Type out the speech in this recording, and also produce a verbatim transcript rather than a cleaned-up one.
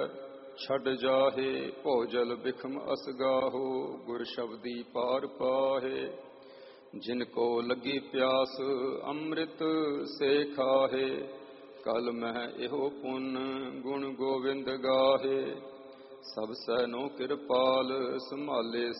ਛੱਡ ਜਾਹੇ ਭੋਜਲ ਬਿਖਮ ਅਸਗਾਹੋ, ਗੁਰ ਸ਼ਬਦੀ ਪਾਰ ਪਾਹੇ। ਜਿਨ ਕੋ ਲੱਗੀ ਪਿਆਸ ਅੰਮ੍ਰਿਤ ਸੇ ਖਾਹੇ, ਕਲ ਮਹਿ ਇਹੋ ਪੁੰਨ ਗੁਣ ਗੋਵਿੰਦ ਗਾਹੇ। ਸਭ ਸੈਨੋ ਕਿਰਪਾਲ ਸੰਭਾਲੇ